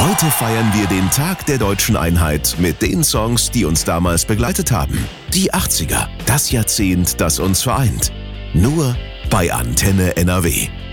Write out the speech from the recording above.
Heute feiern wir den Tag der deutschen Einheit mit den Songs, die uns damals begleitet haben. Die 80er, das Jahrzehnt, das uns vereint. Nur bei Antenne NRW.